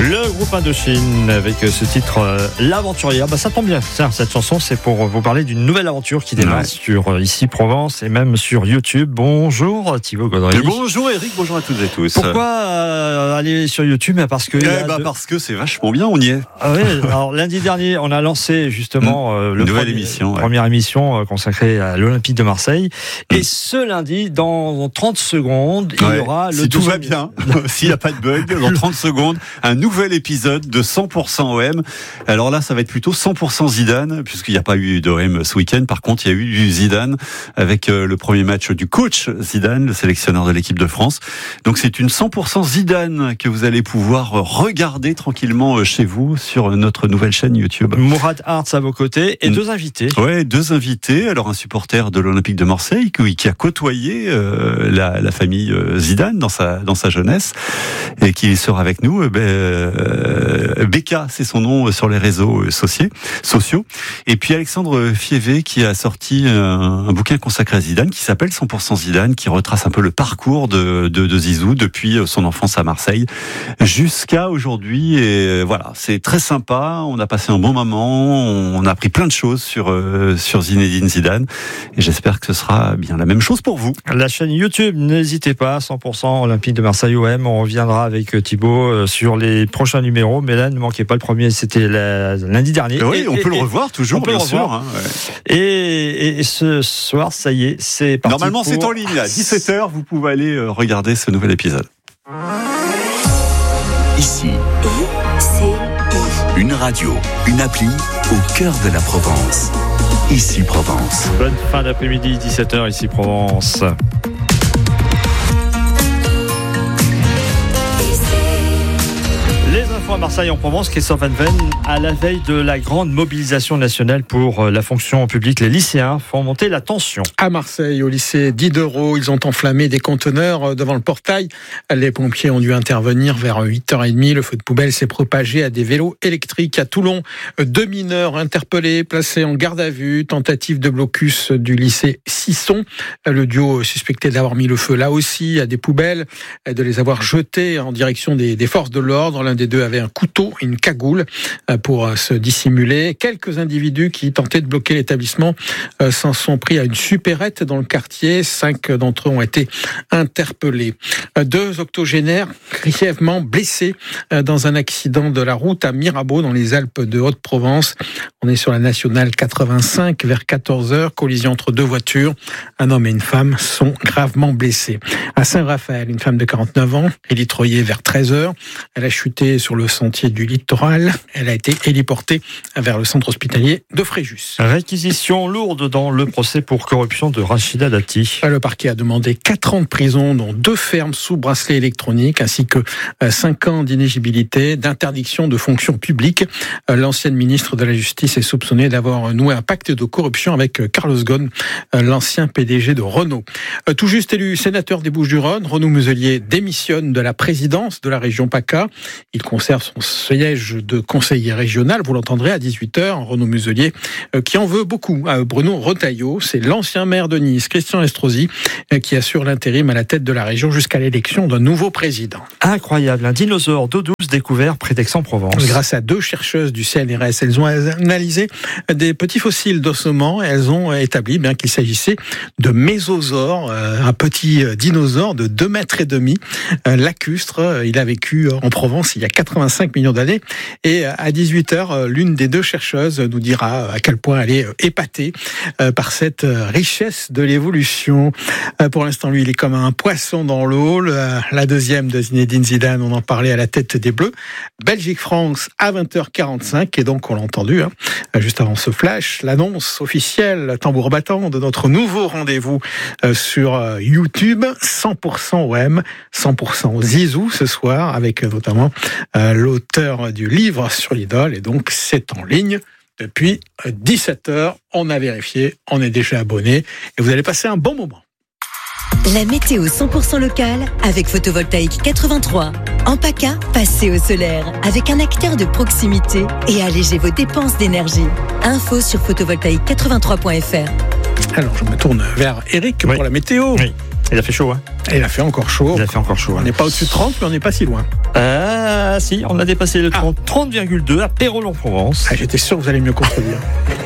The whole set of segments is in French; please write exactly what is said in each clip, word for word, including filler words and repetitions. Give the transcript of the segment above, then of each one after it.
Le groupe Indochine avec ce titre euh, L'Aventurière. Bah, ça tombe bien. Tiens, cette chanson, c'est pour vous parler d'une nouvelle aventure qui démarre ouais. sur euh, Ici Provence et même sur YouTube. Bonjour Thibaut Gaudry. Bonjour Eric, bonjour à toutes et tous. Pourquoi euh, aller sur YouTube? Parce que eh bah, de... parce que c'est vachement bien, on y est. Ah oui, alors lundi dernier, on a lancé justement euh, le nouvelle premier, émission, ouais. première émission euh, consacrée à l'Olympique de Marseille. Et mmh. ce lundi, dans trente secondes, ouais. il y aura le si tout va bien, s'il n'y a pas de bug, dans trente secondes, un nouvel épisode de cent pour cent O M. Alors là, ça va être plutôt cent pour cent Zidane, puisqu'il n'y a pas eu d'O M ce week-end. Par contre, il y a eu du Zidane avec euh, le premier match du coach Zidane, le sélectionneur de l'équipe de France. Donc c'est une cent pour cent Zidane que vous allez pouvoir regarder tranquillement chez vous sur notre nouvelle chaîne YouTube. Mourad Hartz à vos côtés et mmh. deux invités. Ouais, deux invités. Alors un supporter de l'Olympique de Marseille qui, qui a côtoyé euh, la, la famille Zidane dans sa dans sa jeunesse et qui sera avec nous. Euh, ben, euh, Becca, c'est son nom sur les réseaux sociaux. sociaux. Et puis Alexandre Fievé qui a sorti un, un bouquin consacré à Zidane qui s'appelle cent pour cent Zidane, qui retrace un peu le parcours de, de, de Zizou depuis son enfance à Marseille jusqu'à aujourd'hui. Et voilà, c'est très sympa. On a passé un bon moment. On a appris plein de choses sur euh, sur Zinedine Zidane. Et j'espère que ce sera bien la même chose pour vous. La chaîne YouTube, n'hésitez pas, cent pour cent Olympique de Marseille O M. On reviendra avec Thibaut sur les prochains numéros. Mais là, ne manquez pas, le premier, c'était la, lundi dernier. Oui, et, on et, peut et, le revoir toujours, bien sûr. Hein, ouais. et, et ce soir, ça y est, c'est parti. Normalement, pour... c'est en ligne. À dix-sept heures, vous pouvez aller regarder ce nouvel épisode. Ici, une radio, une appli au cœur de la Provence. Ici Provence. Bonne fin d'après-midi, dix-sept heures, Ici Provence. Les infos à Marseille en Provence, Christophe Van Ven, à la veille de la grande mobilisation nationale pour la fonction publique, les lycéens font monter la tension. À Marseille, au lycée Diderot, ils ont enflammé des conteneurs devant le portail. Les pompiers ont dû intervenir vers huit heures trente. Le feu de poubelle s'est propagé à des vélos électriques. À Toulon, deux mineurs interpellés, placés en garde à vue. Tentative de blocus du lycée Sisson. Le duo suspecté d'avoir mis le feu là aussi à des poubelles, de les avoir jetées en direction des, des forces de l'ordre. L'un des deux avait un couteau et une cagoule pour se dissimuler. Quelques individus qui tentaient de bloquer l'établissement s'en sont pris à une supérette dans le quartier. Cinq d'entre eux ont été interpellés. Deux octogénaires grièvement blessés dans un accident de la route à Mirabeau, dans les Alpes de Haute-Provence. On est sur la nationale quatre-vingt-cinq vers quatorze heures. Collision entre deux voitures. Un homme et une femme sont gravement blessés. À Saint-Raphaël, une femme de quarante-neuf ans, élitroyée vers treize heures. Elle a chuté sur le sentier du littoral. Elle a été héliportée vers le centre hospitalier de Fréjus. Réquisition lourde dans le procès pour corruption de Rachida Dati. Le parquet a demandé quatre ans de prison, dont deux fermes sous bracelet électronique, ainsi que cinq ans d'inéligibilité, d'interdiction de fonction publique. L'ancienne ministre de la Justice est soupçonnée d'avoir noué un pacte de corruption avec Carlos Ghosn, l'ancien P D G de Renault. Tout juste élu sénateur des Bouches-du-Rhône, Renaud Muselier démissionne de la présidence de la région PACA. Il conserve son siège de conseiller régional, vous l'entendrez à dix-huit heures, Renaud Muselier, qui en veut beaucoup à Bruno Retailleau. C'est l'ancien maire de Nice, Christian Estrosi, qui assure l'intérim à la tête de la région jusqu'à l'élection d'un nouveau président. Incroyable, un dinosaure d'eau douce découvert près d'Aix-en-Provence. Grâce à deux chercheuses du C N R S, elles ont analysé des petits fossiles d'ossements et elles ont établi bien qu'il s'agissait de mésosaures, un petit dinosaure de deux mètres et demi, lacustre. Il a vécu en Provence il y a quatre-vingt-cinq millions d'années. Et à dix-huit heures, l'une des deux chercheuses nous dira à quel point elle est épatée par cette richesse de l'évolution. Pour l'instant, lui, il est comme un poisson dans l'eau. La deuxième de Zinedine Zidane, on en parlait à la tête des Bleus. Belgique-France à vingt heures quarante-cinq. Et donc, on l'a entendu, hein, juste avant ce flash, l'annonce officielle, tambour battant, de notre nouveau rendez-vous sur YouTube. cent pour cent O M, cent pour cent Zizou ce soir, avec notamment euh, l'auteur du livre sur l'idole. Et donc, c'est en ligne depuis dix-sept heures. On a vérifié, on est déjà abonné et vous allez passer un bon moment. La météo cent pour cent locale avec Photovoltaïque quatre-vingt-trois. En PACA, passez au solaire avec un acteur de proximité et allégez vos dépenses d'énergie. Info sur photovoltaïque quatre-vingt-trois point f r. Alors, je me tourne vers Eric oui. pour la météo. Oui. Il a fait chaud, hein. Et il a fait encore chaud. Il a fait encore chaud. On n'est pas au-dessus de trente, mais on n'est pas si loin. Ah, si, on a dépassé le trente, ah. trente virgule deux à Peyraud-en-Provence. Ah, j'étais sûr que vous allez me contredire.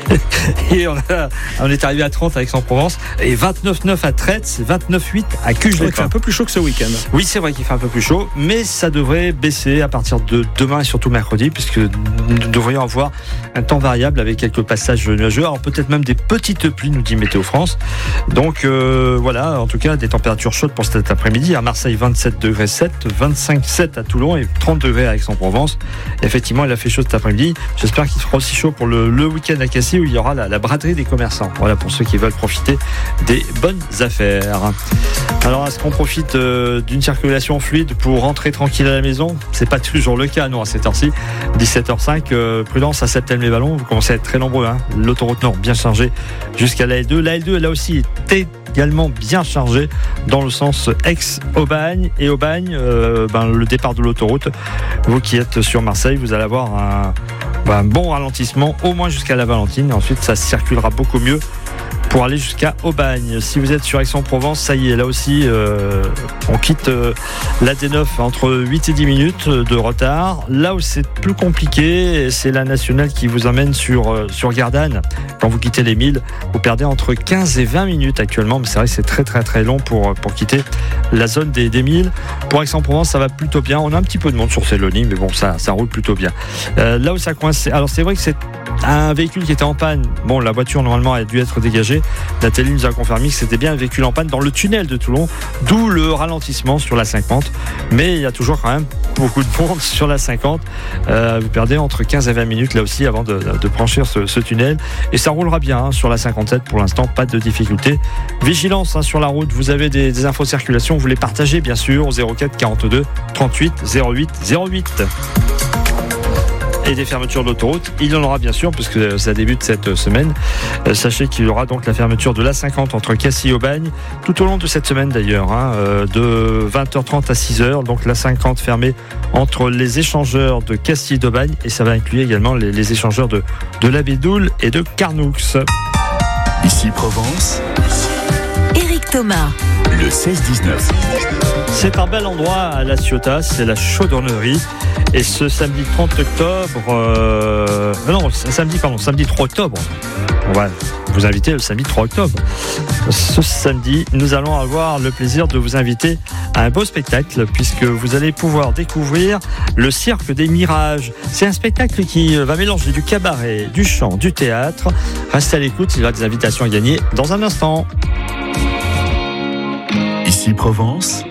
Et on, a, on est arrivé à trente à Aix-en-Provence et vingt-neuf virgule neuf à Traits, vingt-neuf virgule huit à Cuges. Il fait un peu plus chaud que ce week-end. Oui, c'est vrai qu'il fait un peu plus chaud, mais ça devrait baisser à partir de demain et surtout mercredi, puisque nous devrions avoir un temps variable avec quelques passages nuageux, alors peut-être même des petites pluies, nous dit Météo France. Donc euh, voilà, en tout cas, des températures chaudes pour cet après-midi. À Marseille, vingt-sept degrés sept, vingt-cinq virgule sept à Toulon et trente degrés à Aix-en-Provence. Effectivement, il a fait chaud cet après-midi. J'espère qu'il fera aussi chaud pour le, le week-end à Cassis, où il y aura la, la braderie des commerçants. Voilà, pour ceux qui veulent profiter des bonnes affaires. Alors, est-ce qu'on profite euh, d'une circulation fluide pour rentrer tranquille à la maison? C'est pas toujours le cas, non, à cette heure-ci. dix-sept heures cinq, euh, prudence à Septel-les-Vallons. Vous commencez à être très nombreux, hein. L'autoroute Nord bien chargée jusqu'à l'A L deux. L'A L deux, là aussi, est également bien chargée dans le sens Aix-Aubagne. Et Aubagne, euh, ben, le départ de l'autoroute, vous qui êtes sur Marseille, vous allez avoir un, ben, un bon ralentissement, au moins jusqu'à la Valentine. Ensuite, ça circulera beaucoup mieux pour aller jusqu'à Aubagne. Si vous êtes sur Aix-en-Provence, ça y est, là aussi, euh, on quitte euh, la D neuf entre huit et dix minutes de retard. Là où c'est plus compliqué, c'est la nationale qui vous emmène sur, euh, sur Gardanne. Quand vous quittez les milles, vous perdez entre quinze et vingt minutes actuellement, mais c'est vrai que c'est très très très long pour, pour quitter la zone des, des milles. Pour Aix-en-Provence, ça va plutôt bien. On a un petit peu de monde sur ces lignes, mais bon, ça, ça roule plutôt bien. Euh, là où ça coince, alors c'est vrai que c'est un véhicule qui était en panne. Bon, la voiture normalement a dû être dégagée. Nathalie nous a confirmé que c'était bien un véhicule en panne dans le tunnel de Toulon, d'où le ralentissement sur la cinquante. Mais il y a toujours quand même beaucoup de monde sur la cinquante. Euh, vous perdez entre quinze et vingt minutes là aussi avant de, de franchir ce, ce tunnel. Et ça roulera bien hein, sur la cinquante-sept. Pour l'instant, pas de difficulté. Vigilance hein, sur la route. Vous avez des, des infos circulation. Vous les partagez bien sûr au zéro quatre quarante-deux trente-huit zéro huit zéro huit. Et des fermetures d'autoroute, il y en aura bien sûr puisque ça débute cette semaine. Euh, sachez qu'il y aura donc la fermeture de l'A cinquante entre Cassis et Aubagne tout au long de cette semaine d'ailleurs, hein, euh, de vingt heures trente à six heures. Donc l'A cinquante fermée entre les échangeurs de Cassis et d'Aubagne et ça va inclure également les, les échangeurs de, de la Bédoule et de Carnoux. Ici Provence. Éric Thomas. Le seize dix-neuf. C'est un bel endroit à La Ciotat, c'est la chaudronnerie. Et ce samedi trente octobre, euh, non, samedi, pardon, samedi trois octobre, on va vous inviter le samedi trois octobre. Ce samedi, nous allons avoir le plaisir de vous inviter à un beau spectacle puisque vous allez pouvoir découvrir le Cirque des Mirages. C'est un spectacle qui va mélanger du cabaret, du chant, du théâtre. Restez à l'écoute, il y aura des invitations à gagner dans un instant. Ici Provence.